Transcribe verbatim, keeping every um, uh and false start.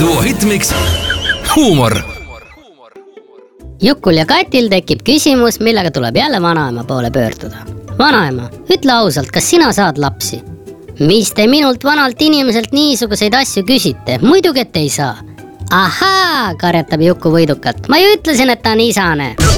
duo hitmiks huumor. Jukul ja Katil tekib küsimus, millega tuleb jälle vanaema poole pöörduda. Vanaema, ütle ausalt, kas sina saad lapsi? Mis te minult vanalt inimeselt niisuguseid asju küsite? Muidugi, et ei saa. Ahaa, karjatab Juku võidukalt. Ma ju ütlesin, et ta on isane.